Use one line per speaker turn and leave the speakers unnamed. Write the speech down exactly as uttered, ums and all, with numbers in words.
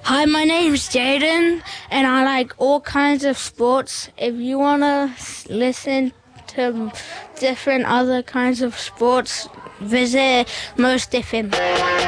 Hi, my name's Jaden, and I like all kinds of sports. If you want to listen to different other kinds of sports, visit Most F M.